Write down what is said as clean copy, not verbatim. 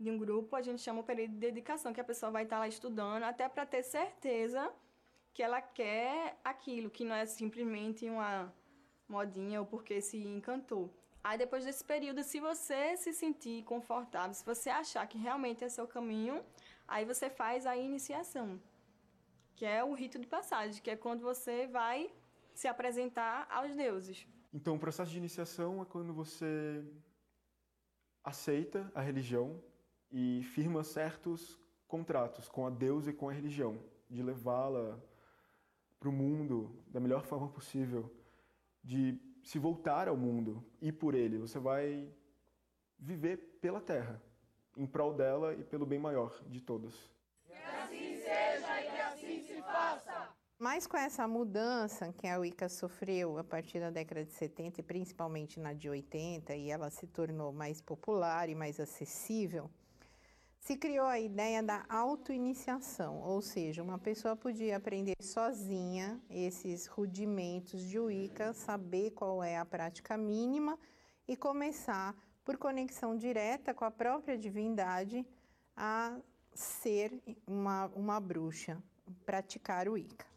de um grupo, a gente chama o período de dedicação, que a pessoa vai estar lá estudando, até para ter certeza que ela quer aquilo, que não é simplesmente uma modinha ou porque se encantou. Aí depois desse período, se você se sentir confortável, se você achar que realmente é seu caminho, aí você faz a iniciação, que é o rito de passagem, que é quando você vai se apresentar aos deuses. Então, o processo de iniciação é quando você aceita a religião e firma certos contratos com a Deus e com a religião, de levá-la para o mundo da melhor forma possível, de se voltar ao mundo e por ele. Você vai viver pela Terra, em prol dela e pelo bem maior de todos. Que assim seja e que assim se faça! Mas com essa mudança que a Wicca sofreu a partir da década de 70 e principalmente na de 80, e ela se tornou mais popular e mais acessível, se criou a ideia da auto-iniciação, ou seja, uma pessoa podia aprender sozinha esses rudimentos de Wicca, saber qual é a prática mínima e começar, por conexão direta com a própria divindade, a ser uma bruxa, praticar o Wicca.